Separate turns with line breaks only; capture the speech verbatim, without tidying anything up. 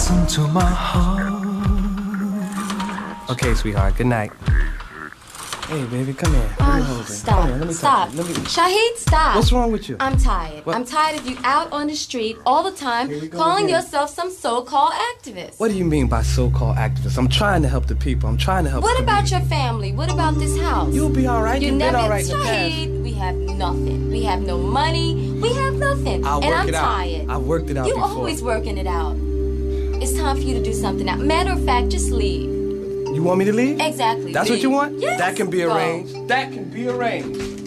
Listen to my heart. Okay, sweetheart, good night. Hey, baby, come here.
Oh, stop.
Here, let me
stop.
Let me...
Shahid, stop.
What's wrong with you?
I'm tired.
What?
I'm tired of you out on the street all the time calling
again.
yourself some so-called activist.
What do you mean by so-called activists? I'm trying to help the people. I'm trying to help
What
the
about
community.
your family? What about this house?
You'll be all right.
You
You've
never,
been all right in the past.
Shahid, we have nothing. We have no money. We have nothing.
I'll
and
work
I'm
it out.
tired.
I've worked it out
You're
before.
always working it out. It's time for you to do something now. Matter of fact, just leave.
You want me to leave?
Exactly.
That's
leave.
what you want?
Yes.
That can be
Go.
arranged. That can be arranged.